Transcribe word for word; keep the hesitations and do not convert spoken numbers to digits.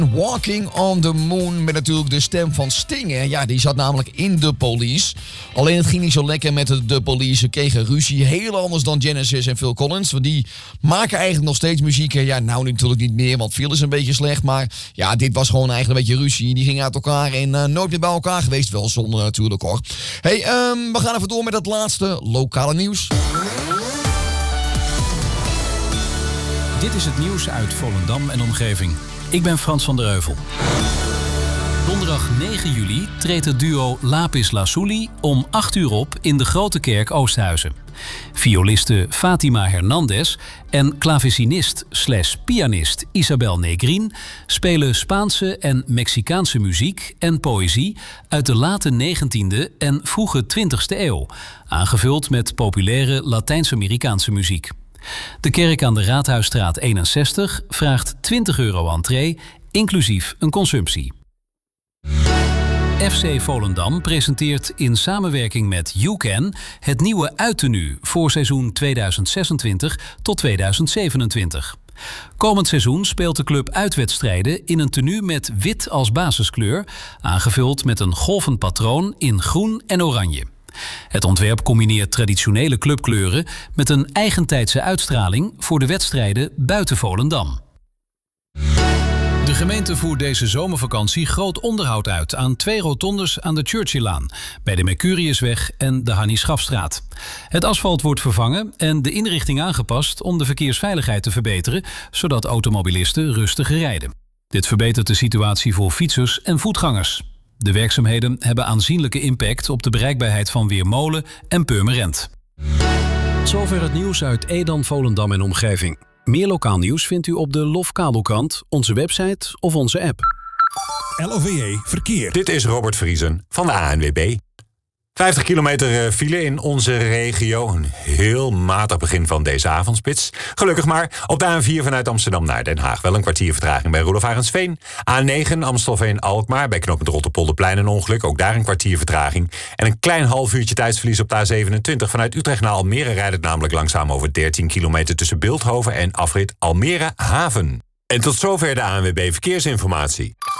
Walking on the Moon met natuurlijk de stem van Sting. Hè? Ja, die zat namelijk in The Police. Alleen het ging niet zo lekker met de, de Police. Ze kregen ruzie. Heel anders dan Genesis en Phil Collins. Want die maken eigenlijk nog steeds muziek. Ja, nou natuurlijk niet meer, want Phil is een beetje slecht. Maar ja, dit was gewoon eigenlijk een beetje ruzie. Die gingen uit elkaar en uh, nooit meer bij elkaar geweest. Wel zonde natuurlijk hoor. Hey, um, we gaan even door met het laatste lokale nieuws. Dit is het nieuws uit Volendam en omgeving. Ik ben Frans van der Heuvel. Donderdag negen juli treedt het duo Lapis Lazuli om acht uur op in de Grote Kerk Oosthuizen. Violiste Fatima Hernandez en klavecinist slash pianist Isabel Negrin spelen Spaanse en Mexicaanse muziek en poëzie uit de late negentiende en vroege twintigste eeuw, aangevuld met populaire Latijns-Amerikaanse muziek. De kerk aan de Raadhuisstraat eenenzestig vraagt twintig euro entree, inclusief een consumptie. F C Volendam presenteert in samenwerking met YouCan het nieuwe uittenue voor seizoen tweeduizend zesentwintig tot tweeduizend zevenentwintig. Komend seizoen speelt de club uitwedstrijden in een tenue met wit als basiskleur, aangevuld met een golvend patroon in groen en oranje. Het ontwerp combineert traditionele clubkleuren met een eigentijdse uitstraling voor de wedstrijden buiten Volendam. De gemeente voert deze zomervakantie groot onderhoud uit aan twee rotondes aan de Churchillaan, bij de Mercuriusweg en de Hannie Schafstraat. Het asfalt wordt vervangen en de inrichting aangepast om de verkeersveiligheid te verbeteren, zodat automobilisten rustiger rijden. Dit verbetert de situatie voor fietsers en voetgangers. De werkzaamheden hebben aanzienlijke impact op de bereikbaarheid van Weermolen en Purmerend. Zover het nieuws uit Edam, Volendam en omgeving. Meer lokaal nieuws vindt u op de Lofkabelkrant, onze website of onze app. L O V E Verkeer. Dit is Robert Vriesen van de A N W B. vijftig kilometer file in onze regio. Een heel matig begin van deze avondspits. Gelukkig maar. Op de A N vier vanuit Amsterdam naar Den Haag. Wel een kwartier vertraging bij Roelof Arendsveen. A negen Amstelveen-Alkmaar. Bij knooppunt Rotterpolderplein een ongeluk. Ook daar een kwartier vertraging. En een klein half uurtje tijdsverlies op de A zevenentwintig. Vanuit Utrecht naar Almere rijdt het namelijk langzaam over dertien kilometer tussen Bilthoven en afrit Almere Haven. En tot zover de A N W B Verkeersinformatie.